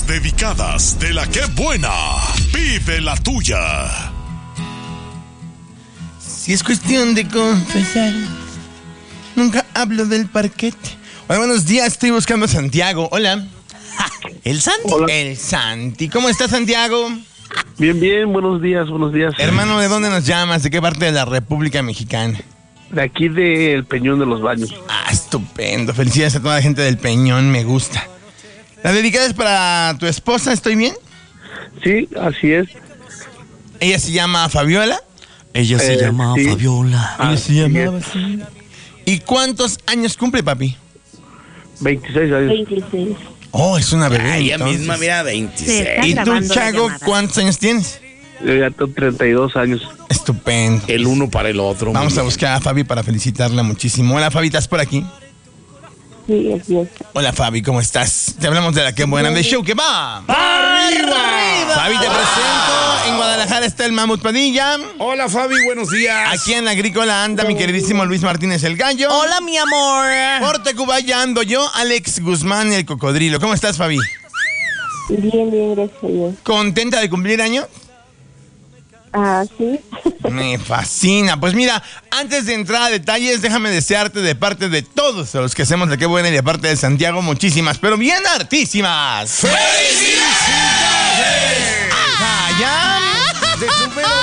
Las dedicadas de la que buena. Vive la tuya. Si es cuestión de confesar, nunca hablo del parquete. Hola, buenos días, estoy buscando a Santiago. Hola. ¿El Santi? Hola. El Santi. ¿Cómo estás, Santiago? Bien, bien, buenos días. Hermano, ¿de dónde nos llamas? ¿De qué parte de la República Mexicana? De aquí del Peñón de los Baños. Ah, estupendo. Felicidades a toda la gente del Peñón, me gusta. ¿La dedicada es para tu esposa? ¿Estoy bien? Sí, así es. ¿Ella se llama Fabiola? Ella se llama sí. Fabiola. Ella se Así llamaba es. así. ¿Y cuántos años cumple, papi? 26 años. 26. Oh, es una bebé. Ella entonces. misma, mira, 26. Está ¿Y tú, grabando la Chago, llamada. cuántos años tienes? Yo ya tengo 32 años. Estupendo. El uno para el otro. Vamos muy a bien. buscar a Fabi para felicitarla muchísimo. Hola, Fabi, ¿estás por aquí? Sí, así es. Hola, Fabi, ¿cómo estás? Te hablamos de la que buena, de show que va. ¡Arriba! Fabi, te presento. En Guadalajara está el Mamut Padilla. Hola, Fabi, buenos días. Aquí en la agrícola anda mi queridísimo Luis Martínez el Gallo. Hola, mi amor. Por Tacubaya ando yo, Alex Guzmán el Cocodrilo. ¿Cómo estás, Fabi? Bien, bien, gracias a Dios. ¿Contenta de cumplir año? Ah, sí. Me fascina. Pues mira, antes de entrar a detalles, déjame desearte de parte de todos los que hacemos la que buena y de parte de Santiago, muchísimas, pero bien hartísimas. ¡Felicidades! ¡Vaya! De tu mero